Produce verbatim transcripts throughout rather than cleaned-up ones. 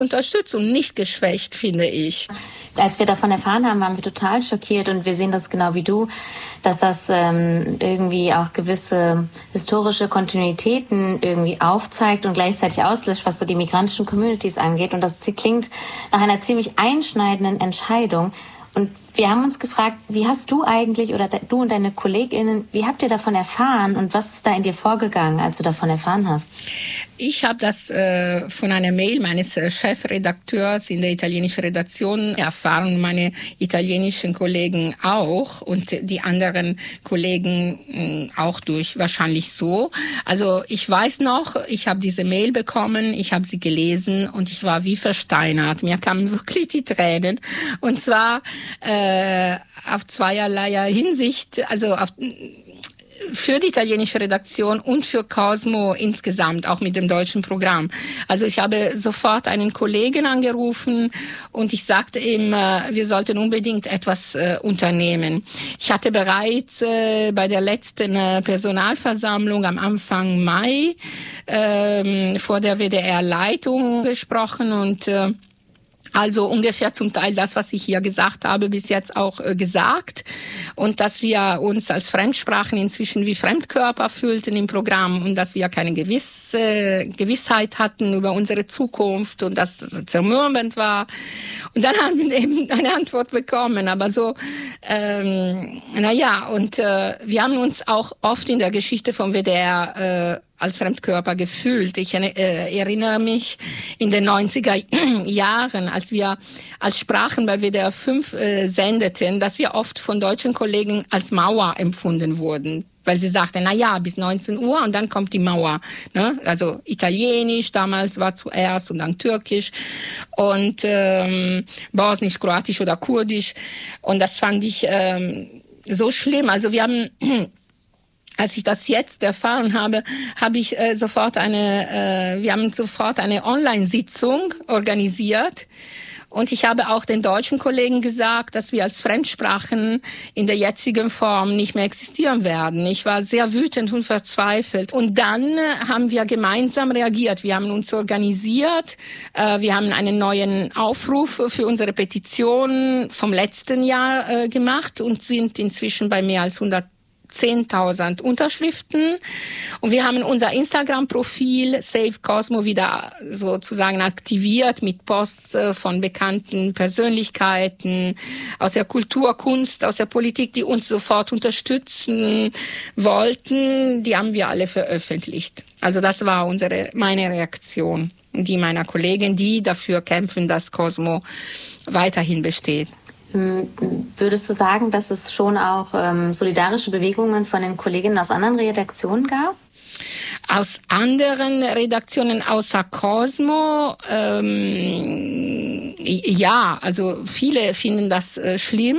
Unterstützung, nicht geschwächt, finde ich. Als wir davon erfahren haben, waren wir total schockiert und wir sehen das genau wie du, dass das ähm, irgendwie auch gewisse historische Kontinuitäten irgendwie aufzeigt und gleichzeitig auslöscht, was so die migrantischen Communities angeht. Und das klingt nach einer ziemlich einschneidenden Entscheidung. Und wir haben uns gefragt, wie hast du eigentlich oder du und deine KollegInnen, wie habt ihr davon erfahren und was ist da in dir vorgegangen, als du davon erfahren hast? Ich habe das äh, von einer Mail meines äh, Chefredakteurs in der italienischen Redaktion erfahren, meine italienischen Kollegen auch und die anderen Kollegen mh, auch durch, wahrscheinlich so. Also ich weiß noch, ich habe diese Mail bekommen, ich habe sie gelesen und ich war wie versteinert. Mir kamen wirklich die Tränen und zwar äh, auf zweierlei Hinsicht, also auf, für die italienische Redaktion und für Cosmo insgesamt, auch mit dem deutschen Programm. Also ich habe sofort einen Kollegen angerufen und ich sagte ihm, wir sollten unbedingt etwas äh, unternehmen. Ich hatte bereits äh, bei der letzten äh, Personalversammlung am Anfang Mai äh, vor der W D R-Leitung gesprochen und äh, also ungefähr zum Teil das, was ich hier gesagt habe, bis jetzt auch äh, gesagt. Und dass wir uns als Fremdsprachen inzwischen wie Fremdkörper fühlten im Programm und dass wir keine gewisse Gewissheit hatten über unsere Zukunft und dass es zermürbend war. Und dann haben wir eben eine Antwort bekommen. Aber so, ähm, na ja, und äh, wir haben uns auch oft in der Geschichte vom W D R äh, als Fremdkörper gefühlt. Ich äh, erinnere mich in den neunziger Jahren, als wir als Sprachen bei W D R fünf äh, sendeten, dass wir oft von deutschen Kollegen als Mauer empfunden wurden. Weil sie sagten, na ja, bis neunzehn Uhr und dann kommt die Mauer. Ne? Also Italienisch damals war zuerst und dann Türkisch und ähm, Bosnisch, Kroatisch oder Kurdisch. Und das fand ich ähm, so schlimm. Also wir haben... Als ich das jetzt erfahren habe, habe ich äh, sofort eine, äh, wir haben sofort eine Online-Sitzung organisiert. Und ich habe auch den deutschen Kollegen gesagt, dass wir als Fremdsprachen in der jetzigen Form nicht mehr existieren werden. Ich war sehr wütend und verzweifelt. Und dann haben wir gemeinsam reagiert. Wir haben uns organisiert. Äh, wir haben einen neuen Aufruf für unsere Petition vom letzten Jahr äh, gemacht und sind inzwischen bei mehr als hundertzehntausend Unterschriften. Und wir haben unser Instagram-Profil Save Cosmo wieder sozusagen aktiviert mit Posts von bekannten Persönlichkeiten aus der Kultur, Kunst, aus der Politik, die uns sofort unterstützen wollten. Die haben wir alle veröffentlicht. Also das war unsere, meine Reaktion, die meiner Kollegen, die dafür kämpfen, dass Cosmo weiterhin besteht. Würdest du sagen, dass es schon auch ähm, solidarische Bewegungen von den Kolleginnen aus anderen Redaktionen gab? Aus anderen Redaktionen außer Cosmo, ähm, ja, also viele finden das äh, schlimm,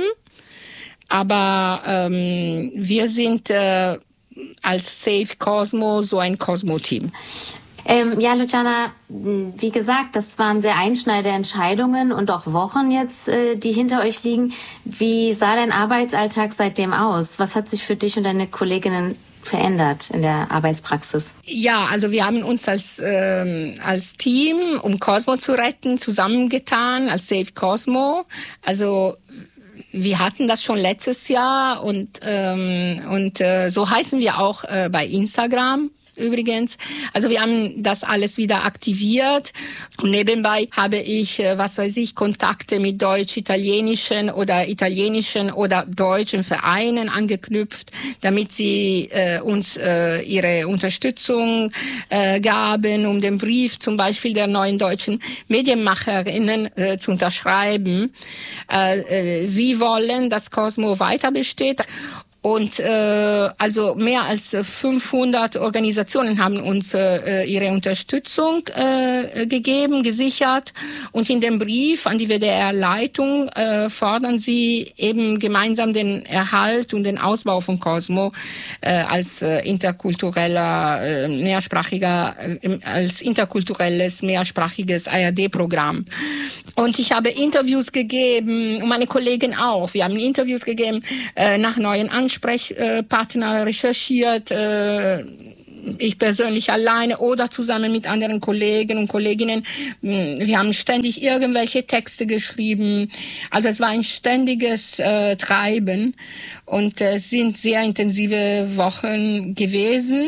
aber ähm, wir sind äh, als Save Cosmo so ein Cosmo-Team. Ähm, ja, Luciana, wie gesagt, das waren sehr einschneidende Entscheidungen und auch Wochen jetzt, äh, die hinter euch liegen. Wie sah dein Arbeitsalltag seitdem aus? Was hat sich für dich und deine Kolleginnen verändert in der Arbeitspraxis? Ja, also wir haben uns als ähm, als Team, um Cosmo zu retten, zusammengetan, als Save Cosmo. Also wir hatten das schon letztes Jahr und ähm, und äh, so heißen wir auch äh, bei Instagram. Übrigens, also wir haben das alles wieder aktiviert und nebenbei habe ich, was weiß ich, Kontakte mit deutsch-italienischen oder italienischen oder deutschen Vereinen angeknüpft, damit sie äh, uns äh, ihre Unterstützung äh, gaben, um den Brief zum Beispiel der neuen deutschen Medienmacherinnen äh, zu unterschreiben. Äh, äh, sie wollen, dass Cosmo weiter besteht. Und äh, also mehr als fünfhundert Organisationen haben uns äh, ihre Unterstützung äh, gegeben, gesichert. Und in dem Brief an die W D R-Leitung äh, fordern sie eben gemeinsam den Erhalt und den Ausbau von Cosmo äh, als äh, interkultureller, äh, mehrsprachiger, äh, als interkulturelles, mehrsprachiges A R D-Programm. Und ich habe Interviews gegeben, und meine Kollegen auch. Wir haben Interviews gegeben äh, nach neuen Ansprüchen. Ansprechpartner recherchiert, äh, ich persönlich alleine oder zusammen mit anderen Kollegen und Kolleginnen. Wir haben ständig irgendwelche Texte geschrieben. Also es war ein ständiges äh, Treiben und es sind sehr intensive Wochen gewesen.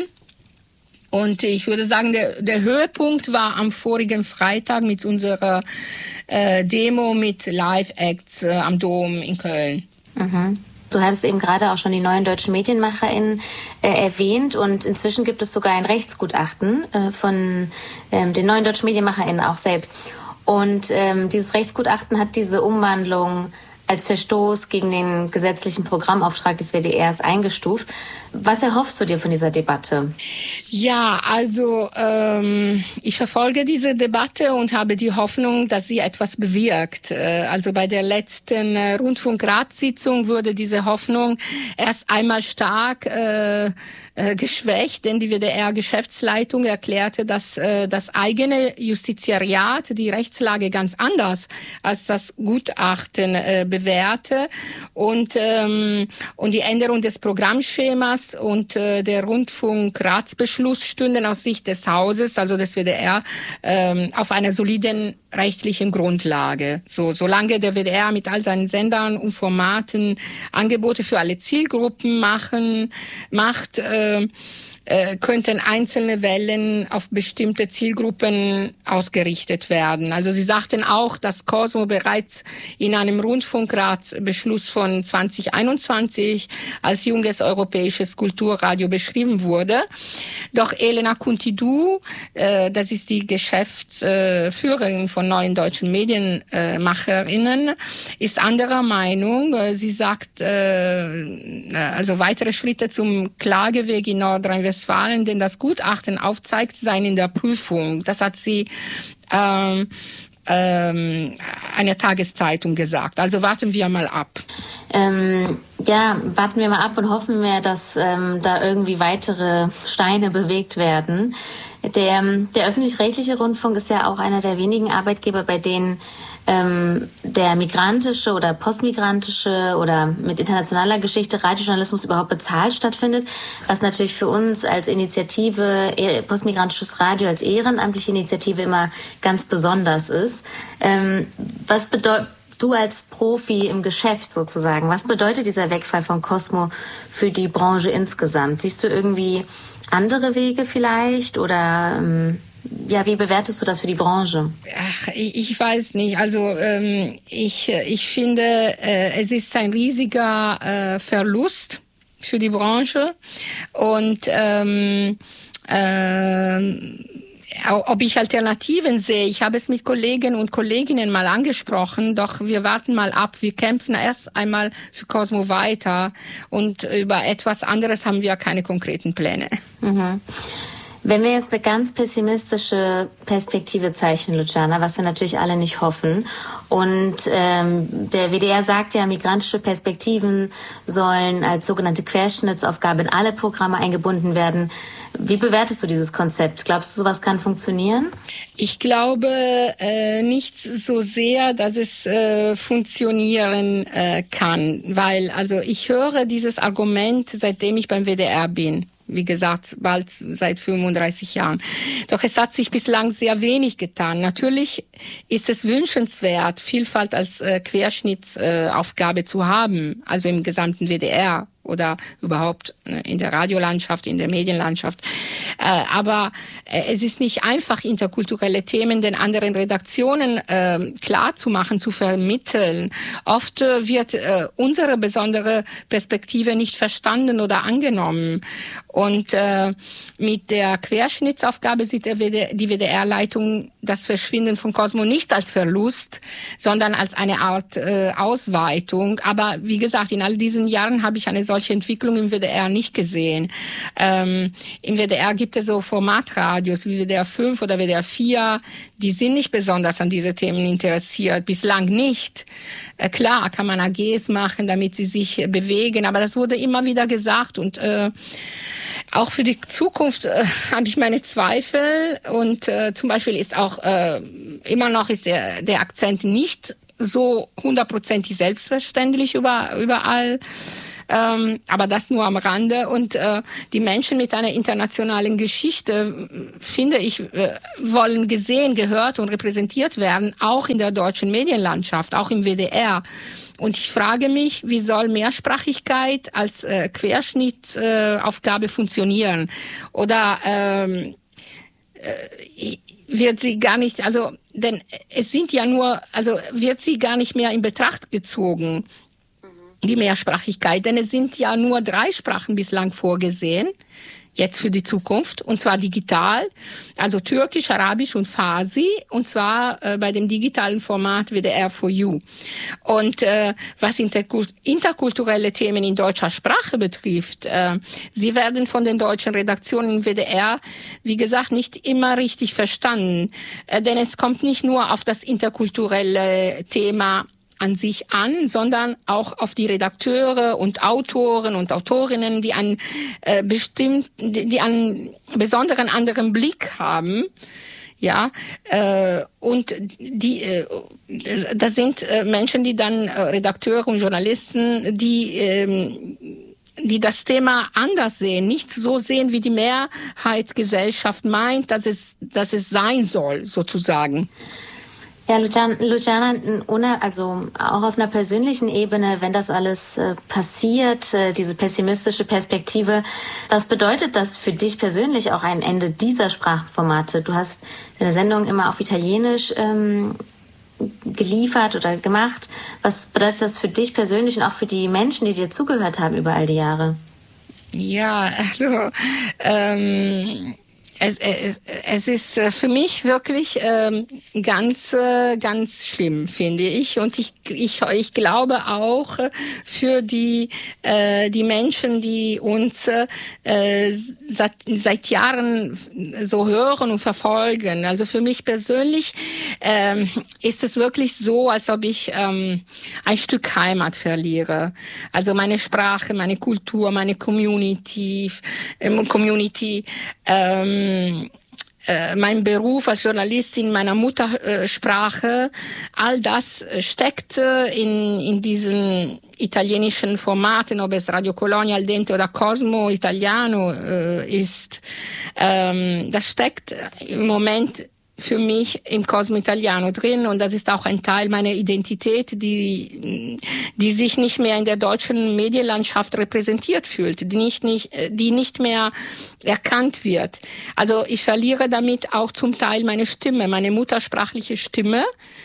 Und ich würde sagen, der, der Höhepunkt war am vorigen Freitag mit unserer äh, Demo mit Live-Acts äh, am Dom in Köln. Mhm. Du hattest eben gerade auch schon die neuen deutschen MedienmacherInnen äh, erwähnt und inzwischen gibt es sogar ein Rechtsgutachten äh, von ähm, den neuen deutschen MedienmacherInnen auch selbst. Und ähm, dieses Rechtsgutachten hat diese Umwandlung als Verstoß gegen den gesetzlichen Programmauftrag des W D Rs eingestuft. Was erhoffst du dir von dieser Debatte? Ja, also ähm, ich verfolge diese Debatte und habe die Hoffnung, dass sie etwas bewirkt. Äh, also bei der letzten äh, Rundfunkratssitzung wurde diese Hoffnung erst einmal stark äh, äh, geschwächt, denn die W D R-Geschäftsleitung erklärte, dass äh, das eigene Justiziariat die Rechtslage ganz anders als das Gutachten äh, bewährte und ähm, und die Änderung des Programmschemas und äh, der Rundfunkratsbeschluss stünden aus Sicht des Hauses, also des W D R, ähm, auf einer soliden rechtlichen Grundlage. So, solange der W D R mit all seinen Sendern und Formaten Angebote für alle Zielgruppen machen, macht, äh, äh, könnten einzelne Wellen auf bestimmte Zielgruppen ausgerichtet werden. Also sie sagten auch, dass Cosmo bereits in einem Rundfunkratsbeschluss von zwanzig einundzwanzig als junges europäisches Kulturradio beschrieben wurde. Doch Elena Countidou, äh, das ist die Geschäftsführerin von neuen deutschen Medienmacherinnen, ist anderer Meinung. Sie sagt, äh, also weitere Schritte zum Klageweg in Nordrhein-Westfalen, denn das Gutachten aufzeigt, seien in der Prüfung. Das hat sie ähm, ähm, einer Tageszeitung gesagt. Also warten wir mal ab. Ähm, ja, warten wir mal ab und hoffen wir, dass ähm, da irgendwie weitere Steine bewegt werden. Der, der öffentlich-rechtliche Rundfunk ist ja auch einer der wenigen Arbeitgeber, bei denen ähm, der migrantische oder postmigrantische oder mit internationaler Geschichte Radiojournalismus überhaupt bezahlt stattfindet, was natürlich für uns als Initiative, postmigrantisches Radio als ehrenamtliche Initiative immer ganz besonders ist. Ähm, was bedeutet Du als Profi im Geschäft sozusagen, was bedeutet dieser Wegfall von Cosmo für die Branche insgesamt? Siehst du irgendwie andere Wege vielleicht oder ähm, ja, wie bewertest du das für die Branche? Ach, ich, ich weiß nicht. Also ähm, ich ich finde, äh, es ist ein riesiger äh, Verlust für die Branche und ähm, ähm, ob ich Alternativen sehe. Ich habe es mit Kollegen und Kolleginnen mal angesprochen, doch wir warten mal ab. Wir kämpfen erst einmal für Cosmo weiter und über etwas anderes haben wir keine konkreten Pläne. Mhm. Wenn wir jetzt eine ganz pessimistische Perspektive zeichnen, Luciana, was wir natürlich alle nicht hoffen, und ähm, der W D R sagt ja, migrantische Perspektiven sollen als sogenannte Querschnittsaufgabe in alle Programme eingebunden werden. Wie bewertest du dieses Konzept? Glaubst du, sowas kann funktionieren? Ich glaube äh, nicht so sehr, dass es äh, funktionieren äh, kann, weil also ich höre dieses Argument, seitdem ich beim W D R bin. Wie gesagt, bald seit fünfunddreißig Jahren. Doch es hat sich bislang sehr wenig getan. Natürlich ist es wünschenswert, Vielfalt als äh, Querschnittsaufgabe äh, zu haben, also im gesamten W D R oder überhaupt in der Radiolandschaft, in der Medienlandschaft. Äh, aber äh, es ist nicht einfach, interkulturelle Themen den anderen Redaktionen äh, klar zu machen, zu vermitteln. Oft äh, wird äh, unsere besondere Perspektive nicht verstanden oder angenommen. Und äh, mit der Querschnittsaufgabe sieht der W D, die W D R-Leitung das Verschwinden von Cosmo nicht als Verlust, sondern als eine Art äh, Ausweitung. Aber wie gesagt, in all diesen Jahren habe ich eine solche Entwicklung im W D R nicht gesehen. Ähm, Im W D R gibt es so Formatradios wie W D R fünf oder W D R vier, die sind nicht besonders an diese Themen interessiert, bislang nicht. Äh, klar kann man A Gs machen, damit sie sich äh, bewegen, aber das wurde immer wieder gesagt und äh, auch für die Zukunft äh, habe ich meine Zweifel und äh, zum Beispiel ist auch äh, immer noch ist der, der Akzent nicht so hundertprozentig selbstverständlich über, überall. ähm, aber das nur am Rande. Und äh, die Menschen mit einer internationalen Geschichte, finde ich, äh, wollen gesehen, gehört und repräsentiert werden, auch in der deutschen Medienlandschaft, auch im W D R. Und ich frage mich, wie soll Mehrsprachigkeit als äh, Querschnittsaufgabe äh, funktionieren? Oder ähm, äh, wird sie gar nicht, also, denn es sind ja nur, also wird sie gar nicht mehr in Betracht gezogen, die Mehrsprachigkeit, denn es sind ja nur drei Sprachen bislang vorgesehen, jetzt für die Zukunft, und zwar digital, also Türkisch, Arabisch und Farsi, und zwar äh, bei dem digitalen Format W D R for You. Und äh, was interkult- interkulturelle Themen in deutscher Sprache betrifft, äh, sie werden von den deutschen Redaktionen im W D R, wie gesagt, nicht immer richtig verstanden, äh, denn es kommt nicht nur auf das interkulturelle Thema an sich an, sondern auch auf die Redakteure und Autoren und Autorinnen, die einen äh, bestimmt, die, die einen besonderen anderen Blick haben, ja, äh, und die, äh, das sind äh, Menschen, die dann äh, Redakteure und Journalisten, die ähm, die das Thema anders sehen, nicht so sehen, wie die Mehrheitsgesellschaft meint, dass es, dass es sein soll, sozusagen. Ja, Luciana, also auch auf einer persönlichen Ebene, wenn das alles äh, passiert, äh, diese pessimistische Perspektive, was bedeutet das für dich persönlich auch ein Ende dieser Sprachformate? Du hast deine Sendung immer auf Italienisch ähm, geliefert oder gemacht. Was bedeutet das für dich persönlich und auch für die Menschen, die dir zugehört haben über all die Jahre? Ja, also ähm Es, es, es ist für mich wirklich ähm, ganz, ganz schlimm, finde ich. Und ich, ich, ich glaube auch für die, äh, die Menschen, die uns äh, seit, seit Jahren so hören und verfolgen. Also für mich persönlich ähm, ist es wirklich so, als ob ich ähm, ein Stück Heimat verliere. Also meine Sprache, meine Kultur, meine Community, ähm, Community. Ähm, Mein Beruf als Journalistin, meiner Muttersprache, all das steckt in, in diesen italienischen Formaten, ob es Radio Colonia, Al Dente oder Cosmo Italiano äh, ist. Ähm, das steckt im Moment für mich im Cosmo Italiano drin, und das ist auch ein Teil meiner Identität, die die sich nicht mehr in der deutschen Medienlandschaft repräsentiert fühlt, die nicht nicht die nicht mehr erkannt wird. Also ich verliere damit auch zum Teil meine Stimme, meine muttersprachliche Stimme,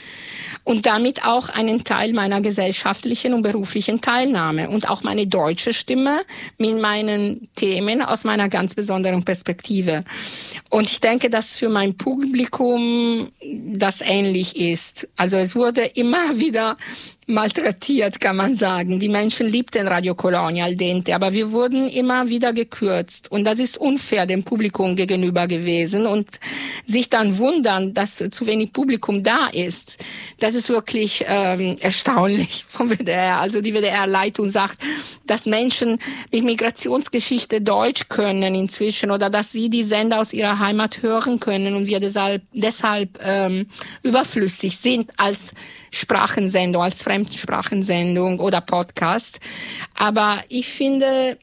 und damit auch einen Teil meiner gesellschaftlichen und beruflichen Teilnahme und auch meine deutsche Stimme mit meinen Themen aus meiner ganz besonderen Perspektive. Und ich denke, dass für mein Publikum das ähnlich ist. Also es wurde immer wieder malträtiert, kann man sagen. Die Menschen liebten Radio Colonia, Al Dente, aber wir wurden immer wieder gekürzt. Und das ist unfair dem Publikum gegenüber gewesen. Und sich dann wundern, dass zu wenig Publikum da ist, das ist wirklich ähm, erstaunlich vom W D R. Also die W D R-Leitung sagt, dass Menschen mit Migrationsgeschichte Deutsch können inzwischen oder dass sie die Sender aus ihrer Heimat hören können und wir deshalb, deshalb ähm, überflüssig sind als Sprachensendung, als Fremdsprachensendung oder Podcast. Aber ich finde,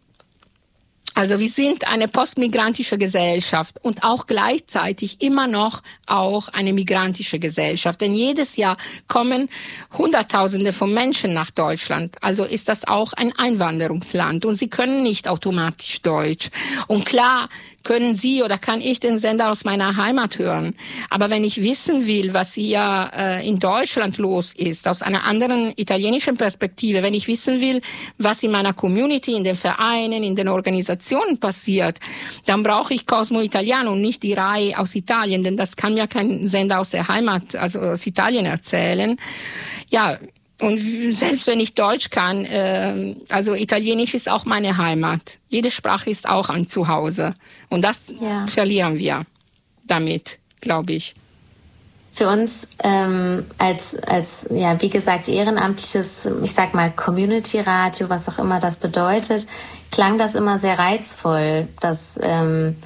also wir sind eine postmigrantische Gesellschaft und auch gleichzeitig immer noch auch eine migrantische Gesellschaft. Denn jedes Jahr kommen Hunderttausende von Menschen nach Deutschland. Also ist das auch ein Einwanderungsland und sie können nicht automatisch Deutsch. Und klar können Sie oder kann ich den Sender aus meiner Heimat hören. Aber wenn ich wissen will, was hier äh, in Deutschland los ist, aus einer anderen italienischen Perspektive, wenn ich wissen will, was in meiner Community, in den Vereinen, in den Organisationen passiert, dann brauche ich Cosmo Italiano und nicht die Rai aus Italien, denn das kann mir kein Sender aus der Heimat, also aus Italien erzählen. Ja, und selbst wenn ich Deutsch kann, äh, also Italienisch ist auch meine Heimat. Jede Sprache ist auch ein Zuhause. Und das ja. verlieren wir damit, glaube ich. Für uns ähm, als, als ja wie gesagt, ehrenamtliches, ich sag mal Community-Radio, was auch immer das bedeutet, klang das immer sehr reizvoll, dass ähm,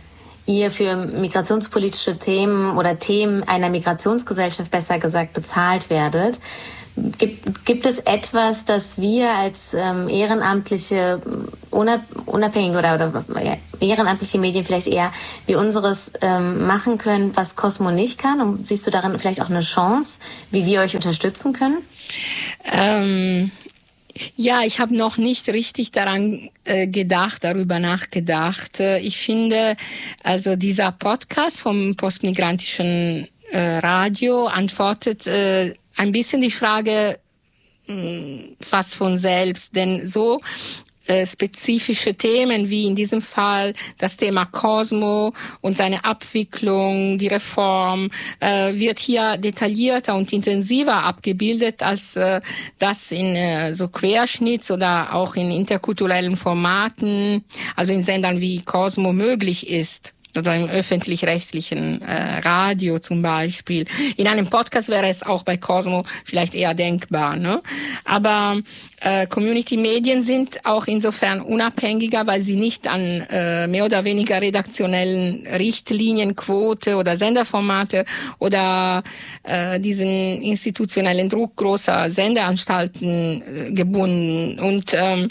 ihr für migrationspolitische Themen oder Themen einer Migrationsgesellschaft besser gesagt bezahlt werdet. Gibt, gibt es etwas, das wir als ähm, ehrenamtliche, unabhängige oder, oder ja, ehrenamtliche Medien vielleicht eher wie unseres ähm, machen können, was Cosmo nicht kann? Und siehst du darin vielleicht auch eine Chance, wie wir euch unterstützen können? Ähm, ja, ich habe noch nicht richtig daran äh, gedacht, darüber nachgedacht. Äh, ich finde, also dieser Podcast vom postmigrantischen äh, Radio antwortet äh, ein bisschen die Frage mh, fast von selbst, denn so äh, spezifische Themen wie in diesem Fall das Thema Cosmo und seine Abwicklung, die Reform, äh, wird hier detaillierter und intensiver abgebildet, als äh, das in äh, so Querschnitts oder auch in interkulturellen Formaten, also in Sendern wie Cosmo möglich ist. Oder im öffentlich-rechtlichen äh, Radio zum Beispiel. In einem Podcast wäre es auch bei Cosmo vielleicht eher denkbar, ne? Aber äh, Community-Medien sind auch insofern unabhängiger, weil sie nicht an äh, mehr oder weniger redaktionellen Richtlinien, Quote oder Senderformate oder äh, diesen institutionellen Druck großer Sendeanstalten äh, gebunden. Und ähm,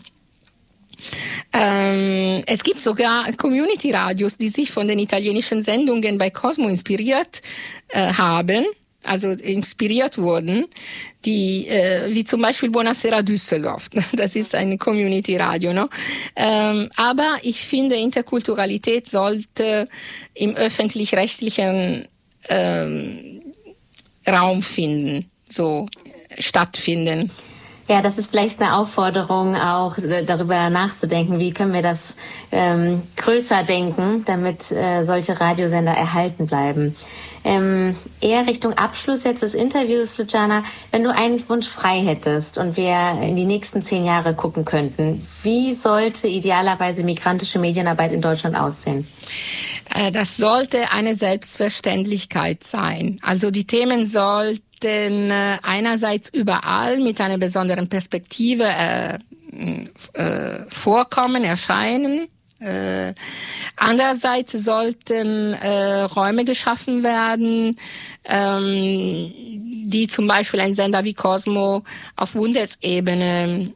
Ähm, es gibt sogar Community-Radios, die sich von den italienischen Sendungen bei Cosmo inspiriert äh, haben, also inspiriert wurden, die äh, wie zum Beispiel Buonasera Düsseldorf. Das ist ein Community-Radio, no? Ähm, aber ich finde, Interkulturalität sollte im öffentlich-rechtlichen ähm, Raum finden, so stattfinden. Ja, das ist vielleicht eine Aufforderung, auch darüber nachzudenken, wie können wir das ähm, größer denken, damit äh, solche Radiosender erhalten bleiben. Ähm, eher Richtung Abschluss jetzt des Interviews, Luciana, wenn du einen Wunsch frei hättest und wir in die nächsten zehn Jahre gucken könnten, wie sollte idealerweise migrantische Medienarbeit in Deutschland aussehen? Das sollte eine Selbstverständlichkeit sein. Also die Themen sollten einerseits überall mit einer besonderen Perspektive äh, äh, vorkommen, erscheinen. Äh, andererseits sollten äh, Räume geschaffen werden, ähm, die zum Beispiel ein Sender wie Cosmo auf Bundesebene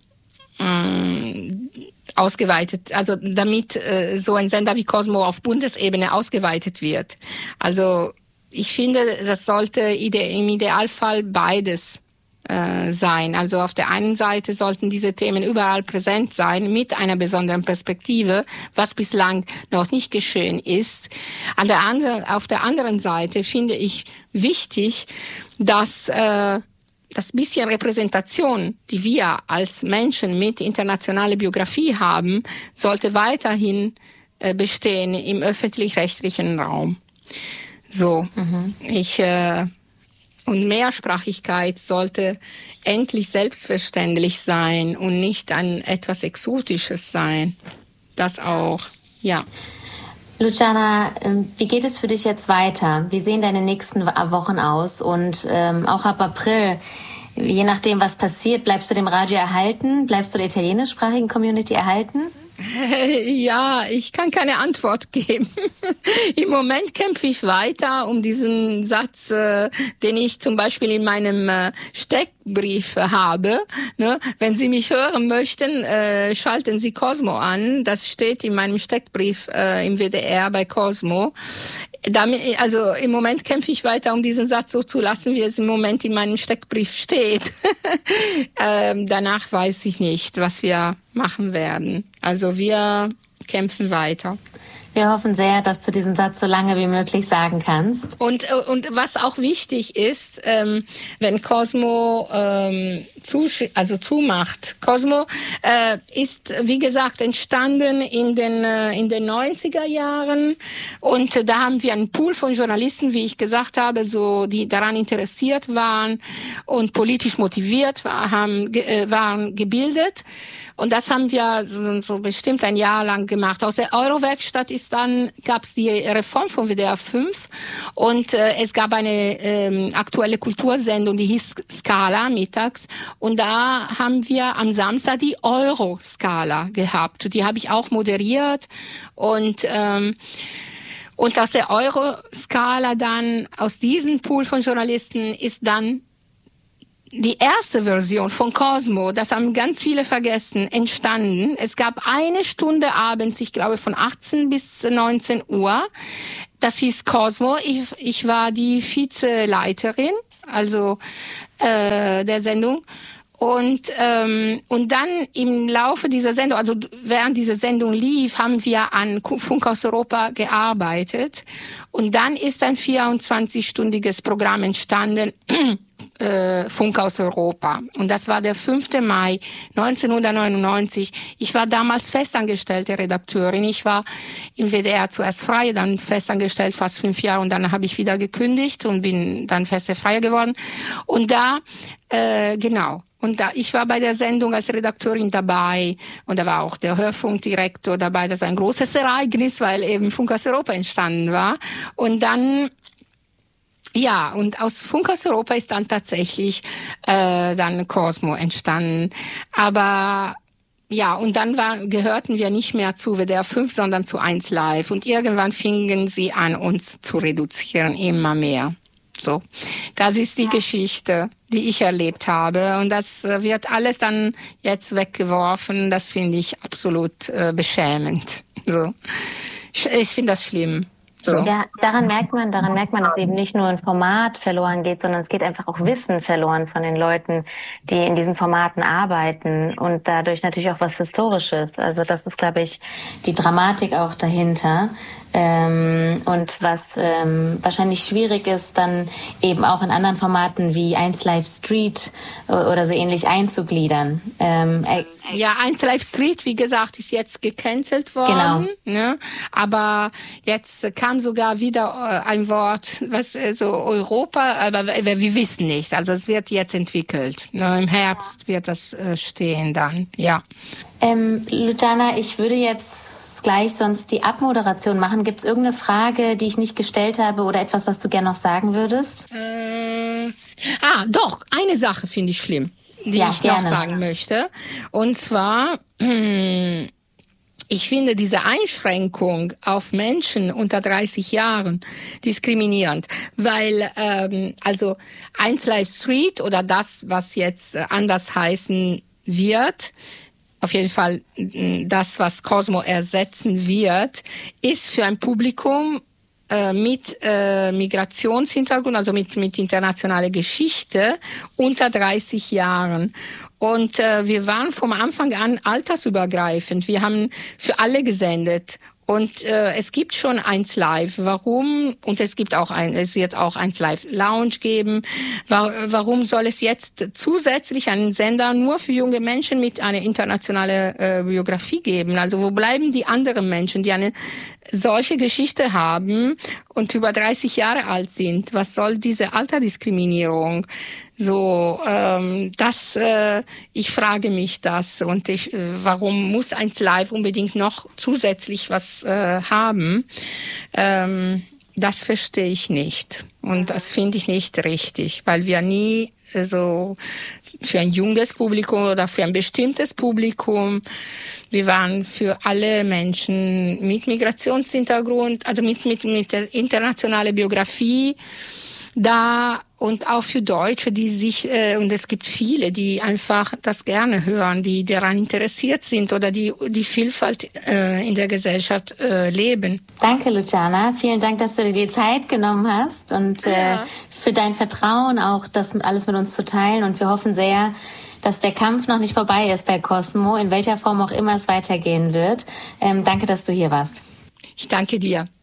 ähm, ausgeweitet, also damit äh, so ein Sender wie Cosmo auf Bundesebene ausgeweitet wird. Also ich finde, das sollte ide- im Idealfall beides äh, sein. Also auf der einen Seite sollten diese Themen überall präsent sein, mit einer besonderen Perspektive, was bislang noch nicht geschehen ist. An der anderen, auf der anderen Seite finde ich wichtig, dass äh, das bisschen Repräsentation, die wir als Menschen mit internationaler Biografie haben, sollte weiterhin äh, bestehen im öffentlich-rechtlichen Raum. So, mhm. ich äh, und Mehrsprachigkeit sollte endlich selbstverständlich sein und nicht ein etwas Exotisches sein. Das auch, ja. Luciana, wie geht es für dich jetzt weiter? Wie sehen deine nächsten Wochen aus? Und ähm, auch ab April, je nachdem, was passiert, bleibst du dem Radio erhalten? Bleibst du der italienischsprachigen Community erhalten? Ja, ich kann keine Antwort geben. Im Moment kämpfe ich weiter um diesen Satz, äh, den ich zum Beispiel in meinem äh, Steckbrief habe. Ne? Wenn Sie mich hören möchten, äh, schalten Sie Cosmo an. Das steht in meinem Steckbrief äh, im W D R bei Cosmo. Damit, also im Moment kämpfe ich weiter, um diesen Satz so zu lassen, wie es im Moment in meinem Steckbrief steht. ähm, danach weiß ich nicht, was wir machen werden. Also wir kämpfen weiter. Wir hoffen sehr, dass du diesen Satz so lange wie möglich sagen kannst. Und und was auch wichtig ist, ähm, wenn Cosmo ähm, zu, also zumacht. Cosmo äh, ist, wie gesagt, entstanden in den äh, in den neunziger Jahren und äh, da haben wir einen Pool von Journalisten, wie ich gesagt habe, so die daran interessiert waren und politisch motiviert war, haben äh, waren gebildet. Und das haben wir so, so bestimmt ein Jahr lang gemacht. Aus der Eurowerkstatt ist dann gab's die Reform von W D R fünf und äh, es gab eine ähm, aktuelle Kultursendung, die hieß Scala mittags. Und da haben wir am Samstag die Euro-Scala gehabt. Die habe ich auch moderiert und ähm, Und aus der Euroskala dann, aus diesem Pool von Journalisten ist dann die erste Version von Cosmo, das haben ganz viele vergessen, entstanden. Es gab eine Stunde abends, ich glaube von achtzehn bis neunzehn Uhr. Das hieß Cosmo. Ich, ich war die Vizeleiterin, also äh, der Sendung. Und ähm, und dann im Laufe dieser Sendung, also während diese Sendung lief, haben wir an Funk aus Europa gearbeitet. Und dann ist ein vierundzwanzig-stündiges Programm entstanden, äh, Funk aus Europa. Und das war der fünfte Mai neunzehnhundertneunundneunzig. Ich war damals festangestellte Redakteurin. Ich war im W D R zuerst freie, dann festangestellt fast fünf Jahre und dann habe ich wieder gekündigt und bin dann feste Freie geworden. Und da, äh, genau. Und da, ich war bei der Sendung als Redakteurin dabei und da war auch der Hörfunkdirektor dabei. Das war ein großes Ereignis, weil eben Funk aus Europa entstanden war. Und dann, ja, und aus Funk aus Europa ist dann tatsächlich äh, dann Cosmo entstanden. Aber ja, und dann war, gehörten wir nicht mehr zu W D R fünf, sondern zu eins Live. Und irgendwann fingen sie an, uns zu reduzieren, immer mehr. So, das ist die ja. Geschichte, die ich erlebt habe. Und das wird alles dann jetzt weggeworfen. Das finde ich absolut äh, beschämend. So, ich finde das schlimm. So. Ja, daran merkt man, daran merkt man, dass eben nicht nur ein Format verloren geht, sondern es geht einfach auch Wissen verloren von den Leuten, die in diesen Formaten arbeiten und dadurch natürlich auch was Historisches. Also das ist, glaube ich, die Dramatik auch dahinter. Ähm, und was ähm, wahrscheinlich schwierig ist, dann eben auch in anderen Formaten wie eins Live Street oder so ähnlich einzugliedern. Ähm, äh, ja, eins Live Street, wie gesagt, ist jetzt gecancelt worden. Genau. Ne? Aber jetzt kam sogar wieder äh, ein Wort, was äh, so Europa, aber wir, wir wissen nicht. Also es wird jetzt entwickelt. Ne? Im Herbst wird das äh, stehen dann, ja. Ähm, Luciana, ich würde jetzt gleich sonst die Abmoderation machen. Gibt es irgendeine Frage, die ich nicht gestellt habe oder etwas, was du gerne noch sagen würdest? Äh, ah, doch, eine Sache finde ich schlimm, die ja, ich gerne. noch sagen möchte. Und zwar, ich finde diese Einschränkung auf Menschen unter dreißig Jahren diskriminierend, weil ähm, also eins Live Street oder das, was jetzt anders heißen wird, auf jeden Fall das, was Cosmo ersetzen wird, ist für ein Publikum äh, mit äh, Migrationshintergrund, also mit, mit internationaler Geschichte, unter dreißig Jahren. Und äh, wir waren vom Anfang an altersübergreifend. Wir haben für alle gesendet. Und äh, es gibt schon eins Live. Warum? Und es gibt auch ein, es wird auch eins Live Lounge geben. War, warum soll es jetzt zusätzlich einen Sender nur für junge Menschen mit einer internationalen äh, Biografie geben? Also wo bleiben die anderen Menschen, die eine solche Geschichte haben und über dreißig Jahre alt sind? Was soll diese Altersdiskriminierung? So, ähm, das, äh, ich frage mich das und ich, äh, warum muss eins Live unbedingt noch zusätzlich was äh, haben? Ähm, das verstehe ich nicht und das finde ich nicht richtig, weil wir nie äh, so für ein junges Publikum oder für ein bestimmtes Publikum, wir waren für alle Menschen mit Migrationshintergrund, also mit mit mit der internationalen Biografie da und auch für Deutsche, die sich, äh, und es gibt viele, die einfach das gerne hören, die daran interessiert sind oder die die Vielfalt äh, in der Gesellschaft äh, leben. Danke, Luciana. Vielen Dank, dass du dir die Zeit genommen hast und ja. äh, für dein Vertrauen auch, das alles mit uns zu teilen. Und wir hoffen sehr, dass der Kampf noch nicht vorbei ist bei Cosmo, in welcher Form auch immer es weitergehen wird. Ähm, danke, dass du hier warst. Ich danke dir.